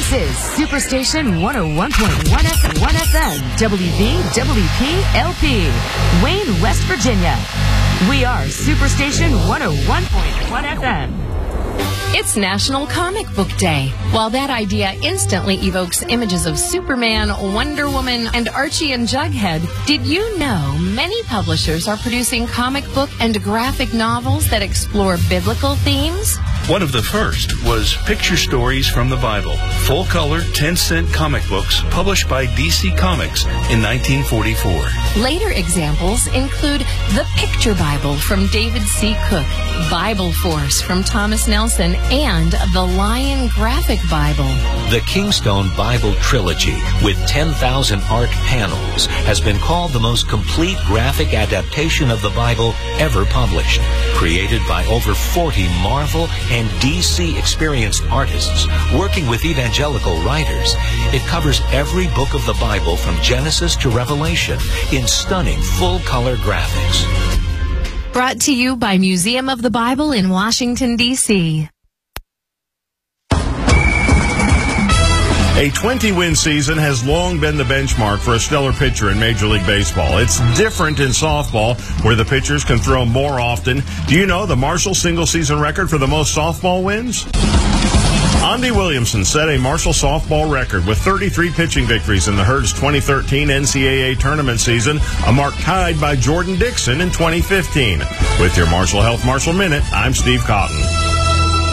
This is Superstation 101.1 FM, WVWP-LP, Wayne, West Virginia. We are Superstation 101.1 FM. It's National Comic Book Day. While that idea instantly evokes images of Superman, Wonder Woman, and Archie and Jughead, did you know many publishers are producing comic book and graphic novels that explore biblical themes? One of the first was Picture Stories from the Bible, full-color, 10-cent comic books published by DC Comics in 1944. Later examples include The Picture Bible from David C. Cook, Bible Force from Thomas Nelson, and The Lion Graphic Bible. The Kingstone Bible Trilogy, with 10,000 art panels, has been called the most complete graphic adaptation of the Bible ever published. Created by over 40 Marvel and DC experienced artists working with evangelical writers, it covers every book of the Bible from Genesis to Revelation in stunning full-color graphics. Brought to you by Museum of the Bible in Washington, D.C. A 20-win season has long been the benchmark for a stellar pitcher in Major League Baseball. It's different in softball, where the pitchers can throw more often. Do you know the Marshall single-season record for the most softball wins? Andy Williamson set a Marshall softball record with 33 pitching victories in the Herd's 2013 NCAA tournament season, a mark tied by Jordan Dixon in 2015. With your Marshall Health Marshall Minute, I'm Steve Cotton.